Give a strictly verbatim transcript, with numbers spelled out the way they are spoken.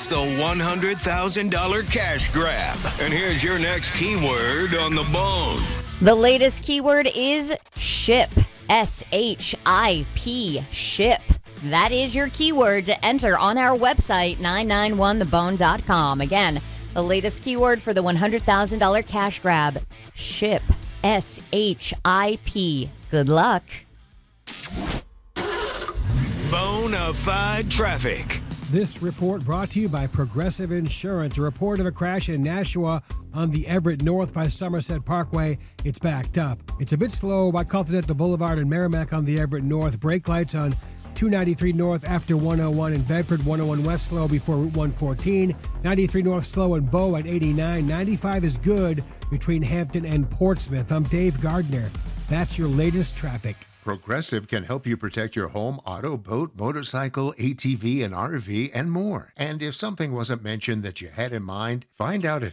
It's the one hundred thousand dollars cash grab. And here's your next keyword on the bone. The latest keyword is ship. S H I P, ship. That is your keyword to enter on our website, nine nine one the bone dot com. Again, the latest keyword for the one hundred thousand dollars cash grab, ship. S H I P. Good luck. Bonafide traffic. This report brought to you by Progressive Insurance. A report of a crash in Nashua on the Everett North by Somerset Parkway. It's backed up. It's a bit slow by Continental Boulevard and Merrimack on the Everett North. Brake lights on two ninety-three North after one oh one in Bedford. one oh one West slow before Route one fourteen. ninety-three North slow in Bow at eighty-nine. ninety-five is good between Hampton and Portsmouth. I'm Dave Gardner. That's your latest traffic. Progressive can help you protect your home, auto, boat, motorcycle, A T V, and R V, and more. And if something wasn't mentioned that you had in mind, find out if